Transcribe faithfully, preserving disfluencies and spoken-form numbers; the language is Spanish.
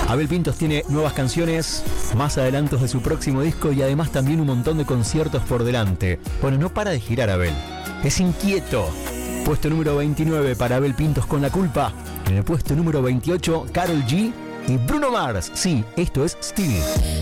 Abel Pintos tiene nuevas canciones, más adelantos de su próximo disco y además también un montón de conciertos por delante. Bueno, no para de girar Abel. Es inquieto. Puesto número veintinueve para Abel Pintos con La Culpa. En el puesto número veintiocho, Karol G y Bruno Mars. Sí, esto es Still.